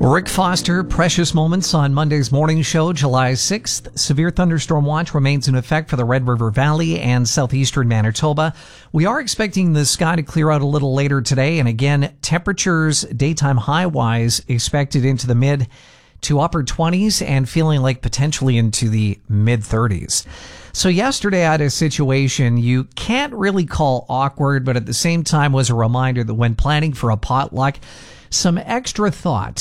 Rick Foster, Precious Moments on Monday's morning show, July 6th. Severe thunderstorm watch remains in effect for the Red River Valley and southeastern Manitoba. We are expecting the sky to clear out a little later today. And again, temperatures daytime high-wise expected into the mid to upper 20s and feeling like potentially into the mid 30s. So yesterday I had a situation you can't really call awkward, but at the same time was a reminder that when planning for a potluck, some extra thought